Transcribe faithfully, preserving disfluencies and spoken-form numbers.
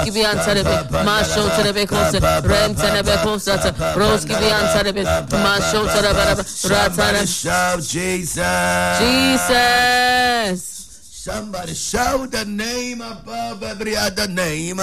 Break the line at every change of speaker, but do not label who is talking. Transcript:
Roski be answerable. Masho to the Becosa, Rent and a Becosa, Roski be answerable. Masho to the Ratana.
Shout Jesus.
Jesus.
Somebody shout the name above every other name.